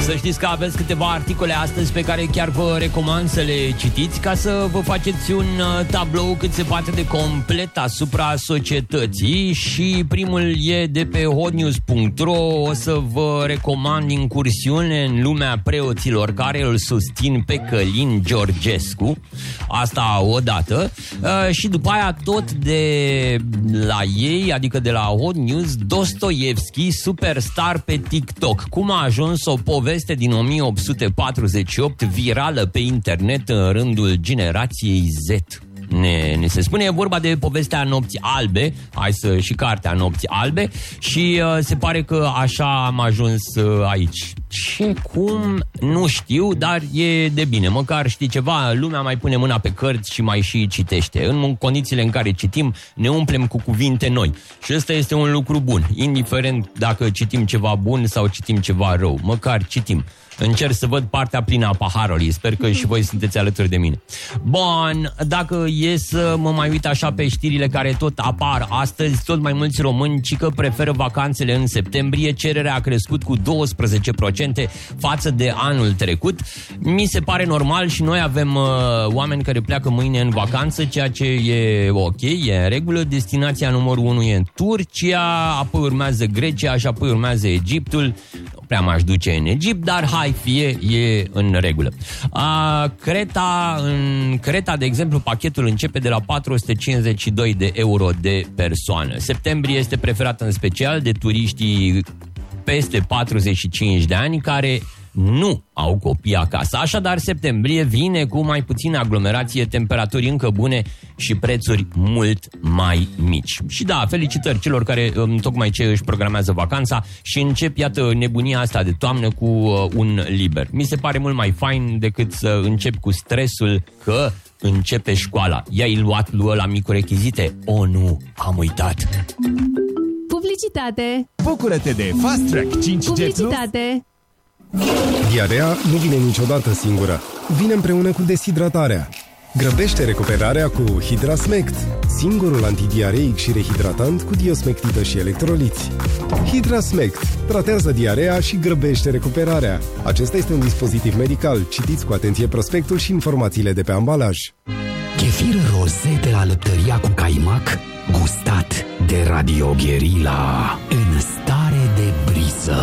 Să știți că aveți câteva articole astăzi pe care chiar vă recomand să le citiți ca să vă faceți un tablou cât se poate de complet asupra societății. Și primul e de pe hotnews.ro. O să vă recomand incursiune în lumea preoților care îl susțin pe Călin Georgescu. Asta odată. Și după aia tot de la ei, adică de la Hot News, Dostoevski, superstar pe TikTok. Cum a ajuns o poveste din 1848 virală pe internet în rândul generației Z. Ne se spune, e vorba de povestea Nopții Albe, și cartea Nopții Albe, și se pare că așa am ajuns aici. Ce, cum, nu știu, dar e de bine. Măcar știi ceva, lumea mai pune mâna pe cărți și mai și citește. În condițiile în care citim, ne umplem cu cuvinte noi. Și ăsta este un lucru bun, indiferent dacă citim ceva bun sau citim ceva rău. Măcar citim. Încerc să văd partea plină a paharului. Sper că și voi sunteți alături de mine. Bun, dacă e să mă mai uit așa pe știrile care tot apar astăzi, tot mai mulți români cică preferă vacanțele în septembrie. Cererea a crescut cu 12% față de anul trecut. Mi se pare normal și noi avem oameni care pleacă mâine în vacanță, ceea ce e ok, e în regulă. Destinația numărul 1 e în Turcia, apoi urmează Grecia și apoi urmează Egiptul. Prea m-aș duce în Egipt, dar hai, fie, e în regulă. În Creta, de exemplu, pachetul începe de la 452 de euro de persoană. Septembrie este preferat în special de turiștii peste 45 de ani care nu au copii acasă. Așadar, septembrie vine cu mai puțină aglomerație, temperaturi încă bune și prețuri mult mai mici. Și da, felicitări celor care tocmai ce își programează vacanța și încep, iată, nebunia asta de toamnă cu un liber. Mi se pare mult mai fain decât să încep cu stresul că începe școala. I-ai luat lui ăla micu rechizite? O, nu, am uitat. Publicitate. Bucură-te de Fast Track 5G+. Publicitate. Diarea nu vine niciodată singură. Vine împreună cu deshidratarea. Grăbește recuperarea cu Hidrasmect, singurul antidiareic și rehidratant cu diosmectită și electroliți. Hidrasmect tratează diarea și grăbește recuperarea. Acesta este un dispozitiv medical. Citiți cu atenție prospectul și informațiile de pe ambalaj. Chefir roze de la lăptăria cu caimac, gustat de Radio Guerilla, în stare de briză.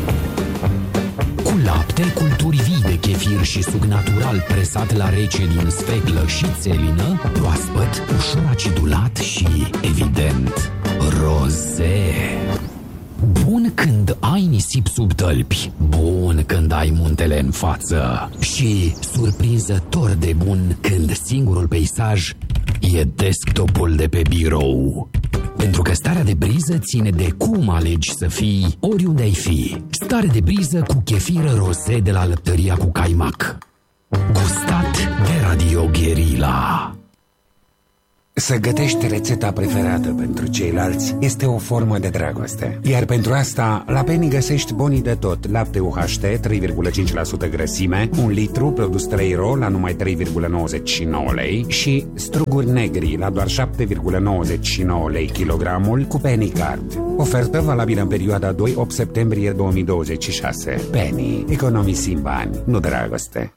Cu lapte, culturi vii de chefir și suc natural presat la rece din sfeclă și țelină, proaspăt, ușor acidulat și, evident, roze. Bun când ai nisip sub tălpi, bun când ai muntele în față și surprinzător de bun când singurul peisaj e desktopul de pe birou. Pentru că starea de briză ține de cum alegi să fii oriunde ai fi. Stare de briză cu chefir roze de la lăptăria cu caimac. Gustat de Radio Guerilla. Să gătești rețeta preferată pentru ceilalți este o formă de dragoste. Iar pentru asta, la Penny găsești bonii de tot. Lapte UHT, 3,5% grăsime, 1 litru, produs 3 ro, la numai 3,99 lei și struguri negri, la doar 7,99 lei kilogramul, cu Penny Card. Ofertă valabilă în perioada 2-8 septembrie 2026. Penny. Economisim bani, nu dragoste.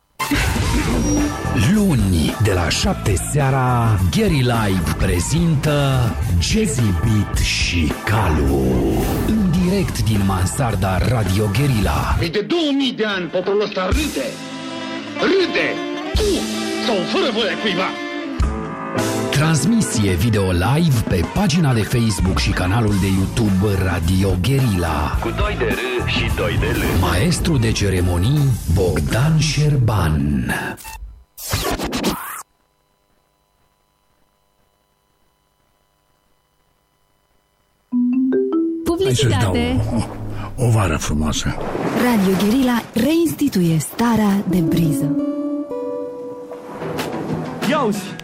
Luni, de la 7 seara, Gary Live prezintă Jazzy Beat și Calu. În direct din mansarda Radio Guerilla. De 2000 de ani poporul ăsta râde. Râde! Tu sau fără voia cuiva. Transmisie video live pe pagina de Facebook și canalul de YouTube Radio Guerilla. Cu 2 de R și 2 de L. Maestru de ceremonii Bogdan Șerban. Publicitate. O vară frumoasă. Radio Guerilla reinstituie starea de briză. Ia uzi!